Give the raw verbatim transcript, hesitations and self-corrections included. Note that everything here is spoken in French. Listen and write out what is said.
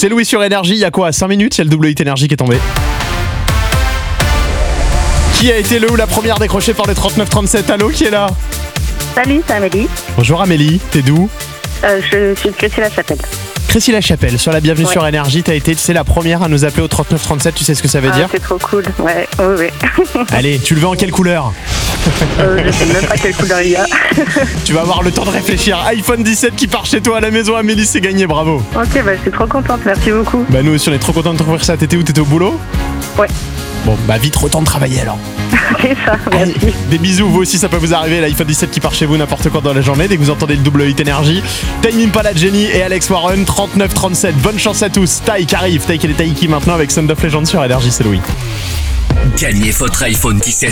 C'est Louis sur Énergie, il y a quoi, cinq minutes, il y a le double hit Énergie qui est tombé. Qui a été le ou la première décrochée par le trente-neuf trente-sept? Allô, qui est là? Salut, c'est Amélie. Bonjour Amélie, t'es d'où? Euh, je suis de Crécy-la-Chapelle. Crécy-la-Chapelle, sur la bienvenue ouais. sur Énergie, t'as été, tu sais, la première à nous appeler au trente-neuf trente-sept, tu sais ce que ça veut ah, dire? C'est trop cool, ouais, oui, oui. Allez, tu le veux en quelle couleur? euh, Je sais même pas quelle couleur il y a. Tu vas avoir le temps de réfléchir. iPhone dix-sept qui part chez toi à la maison, Amélie, c'est gagné, bravo. Ok, bah je suis trop contente, merci beaucoup. Bah nous aussi on est trop contents de t'offrir ça. T'étais où? T'étais au boulot? Ouais. Bon, bah vite, autant de travailler alors. C'est ça, merci. Allez, des bisous, vous aussi ça peut vous arriver, l'iPhone dix-sept qui part chez vous n'importe quand dans la journée, dès que vous entendez le double hit Énergie. Time Impala, Jenny et Alex Warren, trente-neuf trente-sept, bonne chance à tous. Ty qui arrive, Ty qui est Taiki maintenant avec Sound of Legend sur Énergie, c'est Louis. Gagnez votre iPhone dix-sept